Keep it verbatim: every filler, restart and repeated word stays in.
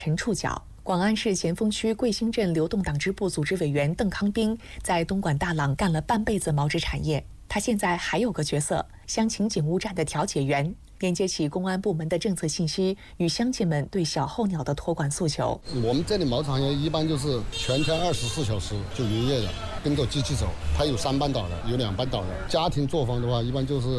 成触角。广安市咸丰区桂兴镇流动党支部组织委员邓康斌在东莞大朗干了半辈子毛织产业，他现在还有个角色——乡情警务站的调解员，连接起公安部门的政策信息与乡亲们对小候鸟的托管诉求。 我们这里毛产业一般就是全天二十四小时就营业的，跟着机器走。它有三班倒的，有两班倒的。家庭作坊的话，一般就是